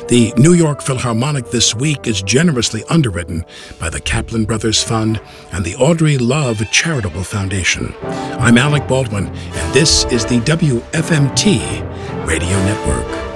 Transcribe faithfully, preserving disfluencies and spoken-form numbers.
The New York Philharmonic this week is generously underwritten by the Kaplan Brothers Fund and the Audrey Love Charitable Foundation. I'm Alec Baldwin, and this is the W F M T Radio Network.